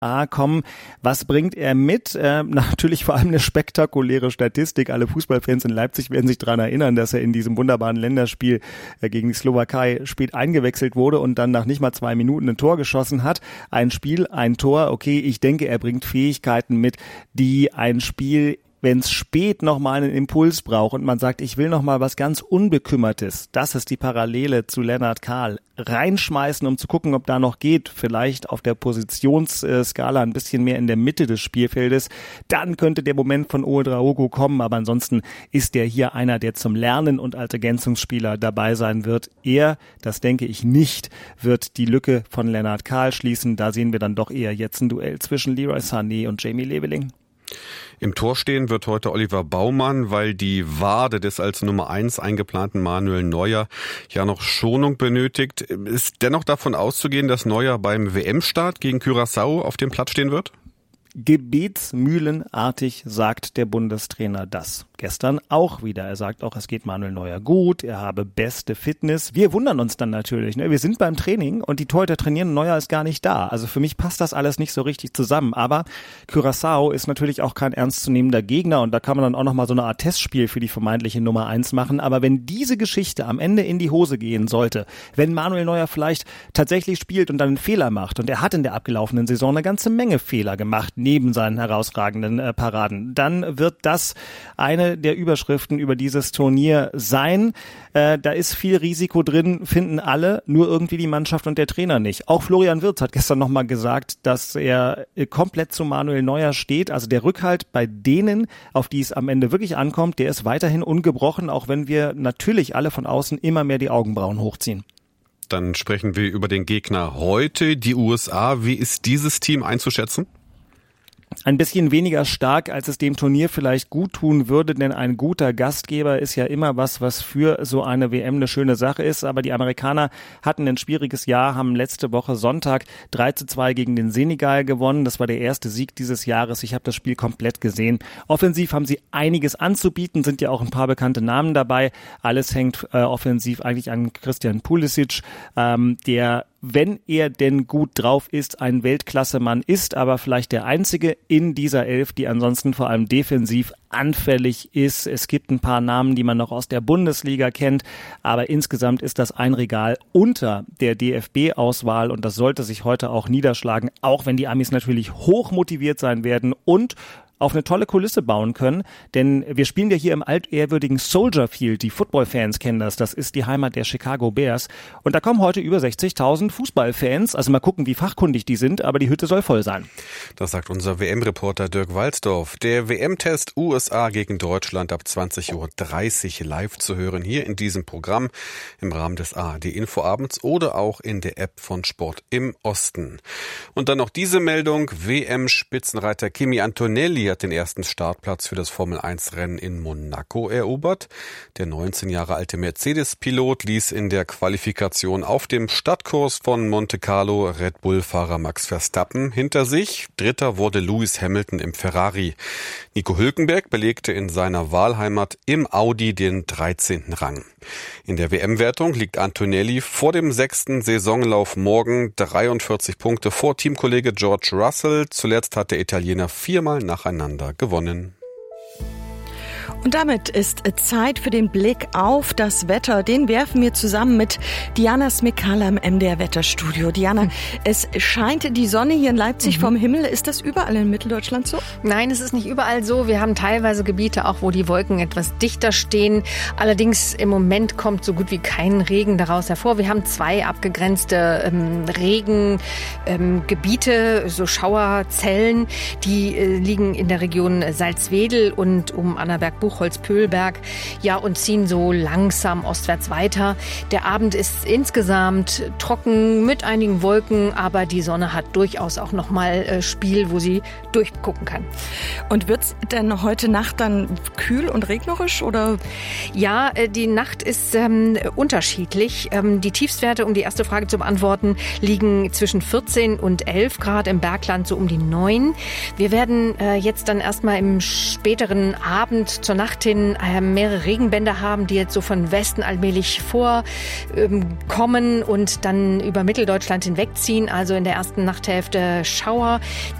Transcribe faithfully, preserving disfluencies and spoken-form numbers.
A kommen. Was bringt er mit? Äh, natürlich vor allem eine spektakuläre Statistik. Alle Fußballfans in Leipzig werden sich daran erinnern, dass er in diesem wunderbaren Länderspiel äh, gegen die Slowakei spät eingewechselt wurde und dann nach nicht mal zwei Minuten ein Tor geschossen hat. Ein Spiel, ein Tor. Okay, ich denke, er bringt Fähigkeiten mit, die ein Spiel, wenn es spät nochmal einen Impuls braucht und man sagt, ich will nochmal was ganz Unbekümmertes, das ist die Parallele zu Lennart Kahl, reinschmeißen, um zu gucken, ob da noch geht, vielleicht auf der Positionsskala ein bisschen mehr in der Mitte des Spielfeldes, dann könnte der Moment von Ouedraogo kommen, aber ansonsten ist der hier einer, der zum Lernen und als Ergänzungsspieler dabei sein wird. Er, das denke ich nicht, wird die Lücke von Lennart Kahl schließen, da sehen wir dann doch eher jetzt ein Duell zwischen Leroy Sané und Jamie Leveling. Im Tor stehen wird heute Oliver Baumann, weil die Wade des als Nummer eins eingeplanten Manuel Neuer ja noch Schonung benötigt. Ist dennoch davon auszugehen, dass Neuer beim W M-Start gegen Curaçao auf dem Platz stehen wird? Gebetsmühlenartig sagt der Bundestrainer das. Gestern auch wieder. Er sagt auch, es geht Manuel Neuer gut, er habe beste Fitness. Wir wundern uns dann natürlich. Ne? Wir sind beim Training und die Torhüter trainieren und Neuer ist gar nicht da. Also für mich passt das alles nicht so richtig zusammen. Aber Curaçao ist natürlich auch kein ernstzunehmender Gegner und da kann man dann auch nochmal so eine Art Testspiel für die vermeintliche Nummer eins machen. Aber wenn diese Geschichte am Ende in die Hose gehen sollte, wenn Manuel Neuer vielleicht tatsächlich spielt und dann einen Fehler macht, und er hat in der abgelaufenen Saison eine ganze Menge Fehler gemacht, neben seinen herausragenden äh, Paraden, dann wird das eine der Überschriften über dieses Turnier sein. Äh, da ist viel Risiko drin, finden alle, nur irgendwie die Mannschaft und der Trainer nicht. Auch Florian Wirtz hat gestern nochmal gesagt, dass er äh, komplett zu Manuel Neuer steht. Also der Rückhalt bei denen, auf die es am Ende wirklich ankommt, der ist weiterhin ungebrochen, auch wenn wir natürlich alle von außen immer mehr die Augenbrauen hochziehen. Dann sprechen wir über den Gegner heute, die U S A. Wie ist dieses Team einzuschätzen? Ein bisschen weniger stark, als es dem Turnier vielleicht gut tun würde, denn ein guter Gastgeber ist ja immer was, was für so eine W M eine schöne Sache ist. Aber die Amerikaner hatten ein schwieriges Jahr, haben letzte Woche Sonntag drei zu zwei gegen den Senegal gewonnen. Das war der erste Sieg dieses Jahres. Ich habe das Spiel komplett gesehen. Offensiv haben sie einiges anzubieten, sind ja auch ein paar bekannte Namen dabei. Alles hängt äh, offensiv eigentlich an Christian Pulisic, ähm, der, wenn er denn gut drauf ist, ein Weltklasse-Mann ist, aber vielleicht der einzige in dieser Elf, die ansonsten vor allem defensiv anfällig ist. Es gibt ein paar Namen, die man noch aus der Bundesliga kennt, aber insgesamt ist das ein Regal unter der D F B-Auswahl und das sollte sich heute auch niederschlagen, auch wenn die Amis natürlich hoch motiviert sein werden und auf eine tolle Kulisse bauen können, denn wir spielen ja hier im altehrwürdigen Soldier Field, die Football-Fans kennen das, das ist die Heimat der Chicago Bears und da kommen heute über sechzigtausend Fußballfans, also mal gucken, wie fachkundig die sind, aber die Hütte soll voll sein. Das sagt unser W M-Reporter Dirk Walsdorf. Der W M-Test U S A gegen Deutschland ab zwanzig Uhr dreißig live zu hören, hier in diesem Programm im Rahmen des A R D-Infoabends oder auch in der App von Sport im Osten. Und dann noch diese Meldung, W M-Spitzenreiter Kimi Antonelli hat den ersten Startplatz für das Formel eins Rennen in Monaco erobert. Der neunzehn Jahre alte Mercedes-Pilot ließ in der Qualifikation auf dem Stadtkurs von Monte Carlo Red Bull-Fahrer Max Verstappen hinter sich. Dritter wurde Lewis Hamilton im Ferrari. Nico Hülkenberg belegte in seiner Wahlheimat im Audi den dreizehnten Rang. In der W M-Wertung liegt Antonelli vor dem sechsten Saisonlauf morgen dreiundvierzig Punkte vor Teamkollege George Russell. Zuletzt hat der Italiener viermal nacheinander gewonnen. Und damit ist Zeit für den Blick auf das Wetter. Den werfen wir zusammen mit Diana Smikala im M D R-Wetterstudio. Diana, es scheint die Sonne hier in Leipzig mhm. vom Himmel. Ist das überall in Mitteldeutschland so? Nein, es ist nicht überall so. Wir haben teilweise Gebiete, auch wo die Wolken etwas dichter stehen. Allerdings im Moment kommt so gut wie kein Regen daraus hervor. Wir haben zwei abgegrenzte ähm, Regengebiete, ähm, so Schauerzellen. Die äh, liegen in der Region Salzwedel und um Annaberg-Buchholz, Pöhlberg, ja, und ziehen so langsam ostwärts weiter. Der Abend ist insgesamt trocken mit einigen Wolken, aber die Sonne hat durchaus auch nochmal äh, Spiel, wo sie durchgucken kann. Und wird's denn heute Nacht dann kühl und regnerisch, oder? Ja, äh, die Nacht ist ähm, unterschiedlich. Ähm, die Tiefstwerte, um die erste Frage zu beantworten, liegen zwischen vierzehn und elf Grad, im Bergland so um die neun. Wir werden äh, jetzt dann erstmal im späteren Abend zur Nacht hin äh, mehrere Regenbänder haben, die jetzt so von Westen allmählich vorkommen ähm, und dann über Mitteldeutschland hinwegziehen. Also in der ersten Nachthälfte Schauer,